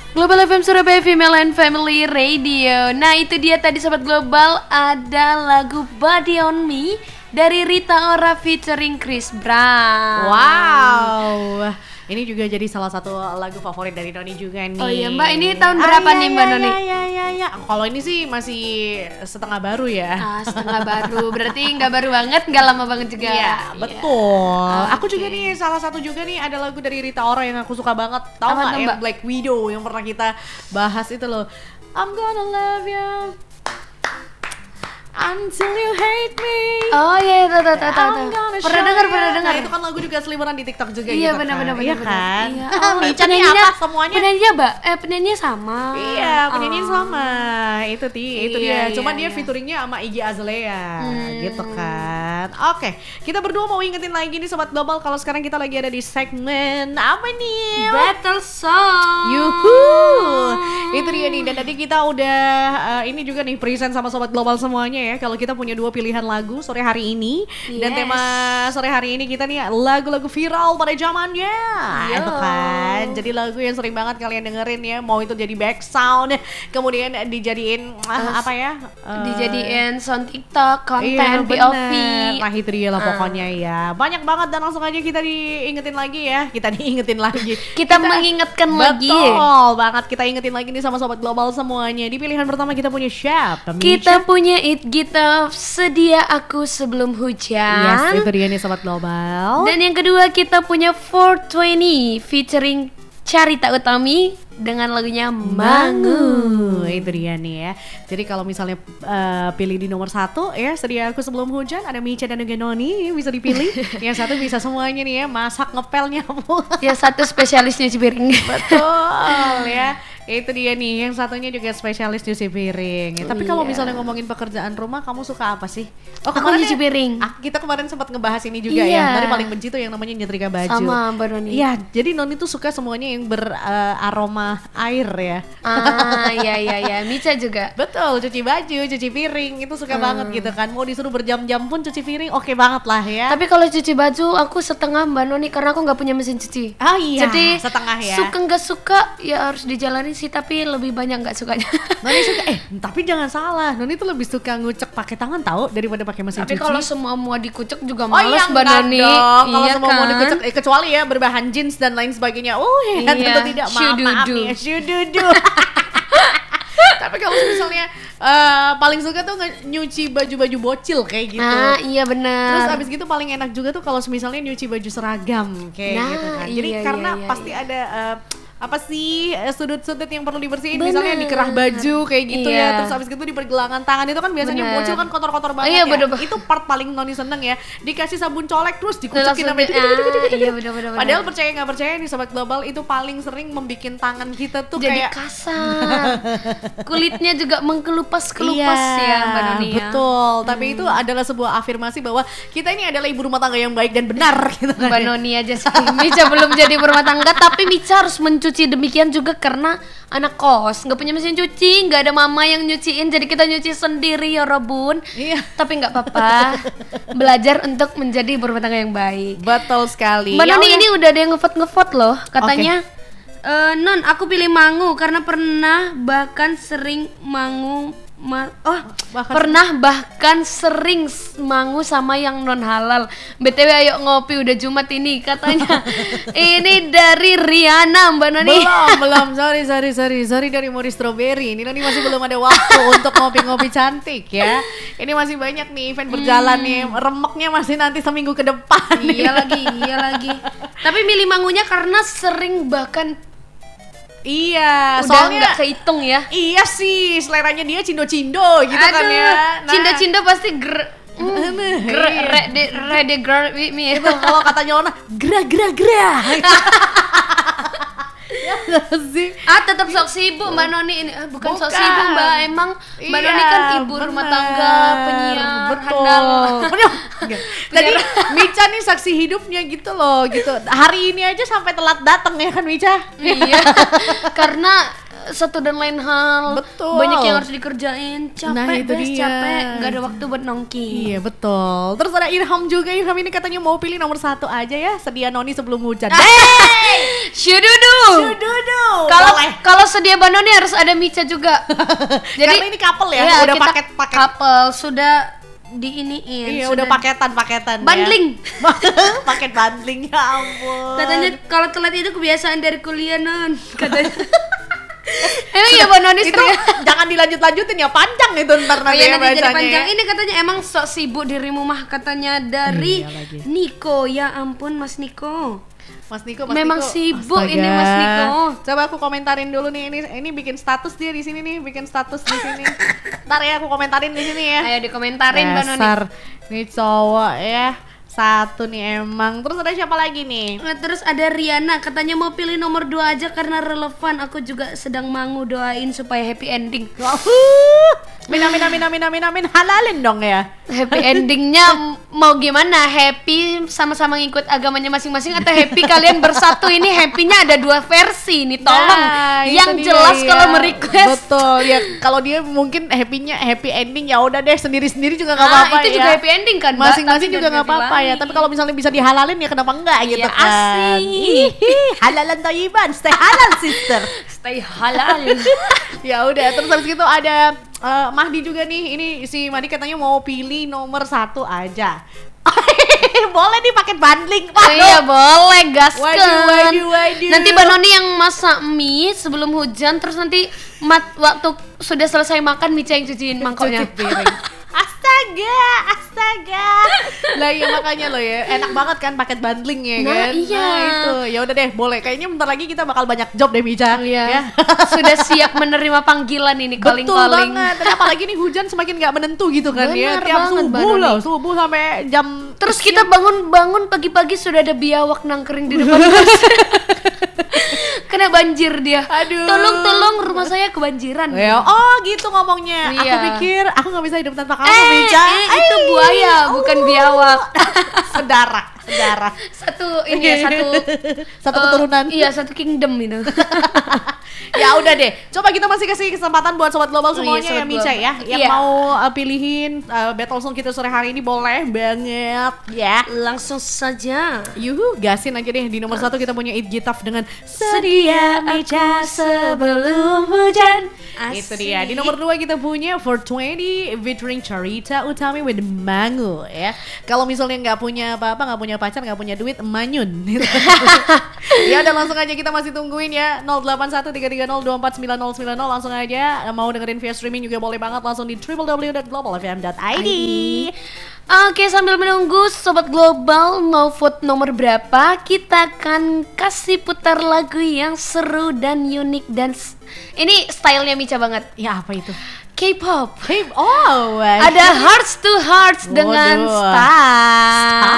Global FM Surabaya Female and Family Radio. Nah itu dia tadi Sobat Global, ada lagu Body On Me dari Rita Ora featuring Chris Brown. Wow, ini juga jadi salah satu lagu favorit dari Noni juga nih. Oh iya Mbak, ini tahun berapa nih Mbak Noni? Ya. Kalau ini sih masih setengah baru ya. Setengah baru, berarti nggak baru banget, nggak lama banget juga. Iya, betul. Okay. Aku juga nih, salah satu juga nih ada lagu dari Rita Ora yang aku suka banget. Tahu nggak yang Black Widow yang pernah kita bahas itu loh. I'm gonna love you until you hate me. Oh iya, tahu. Pernah dengar. Nah, itu kan lagu juga seliburan di TikTok juga iya, gitu benar. Iya kan? Iya. Penyanyinya apa semuanya? Penyanyinya sama. Iya, penyanyinya sama. Itu dia. Cuman dia iya. featuringnya sama Iggy Azalea gitu kan. Oke, kita berdua mau ingetin lagi nih Sobat Global kalau sekarang kita lagi ada di segmen apa nih? Battle Song. Yuhu. Itu dia nih, dan tadi kita udah ini juga nih present sama Sobat Global semuanya ya. Kalau kita punya 2 pilihan lagu sore hari ini, dan tema sore hari ini kita nih lagu-lagu viral pada zamannya. Itu kan. Jadi lagu yang sering banget kalian dengerin ya, mau itu jadi back sound, kemudian dijadiin apa ya? Dijadiin sound TikTok, konten POV. Nah itu dia lah pokoknya ya. Banyak banget, dan langsung aja kita diingetin lagi ya. Kita mengingatkan lagi. Betul banget, kita ingetin lagi nih sama Sobat Global semuanya. Di pilihan pertama kita punya siapa? Kita punya It Gita, Sedia Aku Sebelum Hujan. Yes, itu dia nih Sobat Global. Dan yang kedua kita punya 420 featuring Carita Utami dengan lagunya Mangu. Itu dia nih ya. Jadi kalau misalnya pilih di nomor 1 ya, Sedia Aku Sebelum Hujan, ada Micha dan juga Noni bisa dipilih. Yang satu bisa semuanya nih ya, masak, ngepel, nyapu. Yang satu spesialis nyuci piring. Betul ya. Itu dia nih, yang satunya juga spesialis nyuci piring ya. Tapi kalau misalnya ngomongin pekerjaan rumah, kamu suka apa sih? Oh, aku nyuci piring. Kita kemarin sempat ngebahas ini juga ya. Tadi paling benci tuh yang namanya nyetrika baju. Sama Mbak Noni. Iya, jadi Noni tuh suka semuanya yang beraroma air ya. Iya. Mica juga. Betul, cuci baju, cuci piring, itu suka banget gitu kan. Mau disuruh berjam-jam pun cuci piring oke banget lah ya. Tapi kalau cuci baju aku setengah Mbak Noni, karena aku nggak punya mesin cuci. Oh iya, jadi setengah ya. Suka nggak suka ya harus dijalani sih, tapi lebih banyak nggak sukanya. Noni suka, tapi jangan salah, Noni tuh lebih suka ngucek pakai tangan tahu daripada pakai mesin cuci. Tapi kalau semua mau dikucek juga males Mbak Noni. Kalau iya semua kan? mau dikucek, kecuali ya berbahan jeans dan lain sebagainya. Tentu tidak, maaf ya, syududu. Tapi kalau misalnya paling suka tuh nyuci baju-baju bocil kayak gitu. Iya benar. Terus abis gitu paling enak juga tuh kalau misalnya nyuci baju seragam kayak gitu kan. Jadi karena pasti ada apa sih sudut-sudut yang perlu dibersihin. Misalnya di kerah baju kayak gitu ya. Terus abis gitu di pergelangan tangan itu kan biasanya bocil kan kotor-kotor banget ya. Itu part paling Noni seneng ya. Dikasih sabun colek terus dikucekin sampai iya bener. Padahal percaya nggak percaya nih Sobat Global, itu paling sering membikin tangan kita tuh jadi kayak kasar. Kulitnya juga mengkelupas-kelupas ya Mbak Noni ya. Betul, tapi itu adalah sebuah afirmasi bahwa kita ini adalah ibu rumah tangga yang baik dan benar gitu kan. Mbak Noni aja sih. Mica belum jadi berumah tangga, tapi Mica harus mencuci demikian juga karena anak kos, nggak punya mesin cuci, nggak ada mama yang nyuciin, jadi kita nyuci sendiri ya Robun. Iya. Tapi nggak apa-apa, belajar untuk menjadi berumah tangga yang baik. Betul sekali. Mbak Noni ini udah ada yang ngevote loh, katanya. Non, aku pilih Mangu karena pernah bahkan sering bahkan sering mangu sama yang non halal. BTW ayo ngopi, udah Jumat ini katanya. Ini dari Riana Mbak Noni. Belum, sorry dari Mori Strawberry. Ini Noni masih belum ada waktu untuk ngopi-ngopi cantik ya. Ini masih banyak nih event berjalan nih. Remeknya masih nanti seminggu ke depan. Iya lagi. Tapi milih mangunya karena sering bahkan. Iya, udah soalnya nggak kehitung ya. Iya sih, seleranya dia cindo-cindo gitu. Kan ya. Cindo-cindo pasti ready girl with me. Itu kalau katanya Lona, gra. Sih. Tetap sok sibuk Mbak Noni ini. Bukan sok sibuk Mbak, emang Mbak Noni kan ibu rumah tangga, penyiar, betul. Jadi Mica nih saksi hidupnya gitu loh, gitu. Hari ini aja sampai telat datang ya kan Mica? Iya. Karena satu dan lain hal. Betul. Banyak yang harus dikerjain. Capek, Nah, itu dia. capek. Gak ada waktu buat nongki. Iya betul. Terus ada Irham juga. Irham ini katanya mau pilih nomor 1 aja ya. Sedia noni sebelum hujan. Syududu. Kalau sedia Banoni harus ada Mica juga. Jadi Karena ini couple ya. iya, Udah kita paket couple sudah diiniin. Iya sudah udah paketan bundling. Ya. Paket bundling ya ampun. Katanya kalau telat itu kebiasaan dari kuliah non. Katanya. Emang iya Banoni itu jangan dilanjut-lanjutin ya, panjang itu ntar Oh nanti iya ya nanti jadi bacanya panjang. ya. Ini katanya emang sok sibuk dirimu mah katanya dari Iya lagi. Niko. Ya ampun Mas Niko. Mas Niko, Memang Niko. sibuk Astaga. ini Mas Niko. Coba aku komentarin dulu nih, ini bikin status dia di sini nih, bikin status di sini. Ntar ya aku komentarin di sini ya. Ayo dikomentarin Banoni. Dasar nih cowok ya. Satu nih emang. Terus ada siapa lagi nih? Nah, terus ada Riana katanya mau pilih nomor 2 aja karena relevan. Aku juga sedang mangu doain supaya happy ending. Min, halalin dong ya. Happy endingnya mau gimana? Happy sama-sama ngikut agamanya masing-masing atau happy kalian bersatu? Ini happynya ada 2 versi nih. Tolong Nah, yang itu dia, jelas ya. kalau merequest. Betul ya. Kalau dia mungkin happy ending ya udah deh, sendiri-sendiri juga nggak Nah, apa-apa itu ya. juga happy ending kan, Mbak? Masing-masing Tapi juga dari nggak apa-apa versi ya. lain. Tapi kalau misalnya bisa dihalalin ya kenapa enggak gitu Iya, kan? asik. Halalan thayyiban, stay halal sister. Stay halal. Ya udah, terus habis gitu ada Mahdi juga nih. Ini si Mahdi katanya mau pilih nomor 1 aja. Boleh nih paket bundling. Oh iya boleh gaskan. Waduh. Nanti Banoni yang masak mie sebelum hujan, terus nanti waktu sudah selesai makan Mica yang cuciin mangkoknya. Cuci piring. Astaga. Lah iya makanya lo ya, enak banget kan paket bundling ya Nah, kan. iya. Nah itu, ya udah deh, boleh. Kayaknya bentar lagi kita bakal banyak job deh Mica. Iya. Ya. Sudah siap menerima panggilan ini Betul calling-calling. banget. Dan apalagi nih hujan semakin nggak menentu gitu kan ya. Benar Tiap banget, subuh Banoni. loh, subuh sampai jam. Terus kita bangun pagi-pagi sudah ada biawak nangkring di depan kos. Kena banjir dia. Aduh. Tolong rumah saya kebanjiran. Ya, oh gitu ngomongnya. Iya. Aku pikir aku nggak bisa hidup tanpa kamu, Mica. Itu buaya bukan biawak. Saudara. Satu ini ya Satu keturunan. Iya, satu kingdom itu. Ya udah deh, coba kita masih kasih kesempatan buat sobat global semuanya Sobat ya Mica Global. ya, yang Iya. mau pilihin battle song kita sore hari ini boleh banget ya. Langsung saja. Yuhu, gasin aja deh. Di nomor 1 kita punya It Gitaf dengan Sedia Mica sebelum hujan. Asik. Itu dia. Di nomor 2 kita punya 420 featuring Carita Utami with Mangu ya. Kalau misalnya nggak punya apa-apa, nggak punya pacar, nggak punya duit, manyun. Ya udah langsung aja kita masih tungguin ya. 081330249090 langsung aja. Mau dengerin via streaming juga boleh banget, langsung di www.globalfm.id. Oke, sambil menunggu Sobat Global mau vote nomor berapa, kita akan kasih putar lagu yang seru dan unik dan ini stylenya Mica banget. Ya apa itu? K-pop. Oh, Ada Hearts to Hearts dengan Waduh. Star.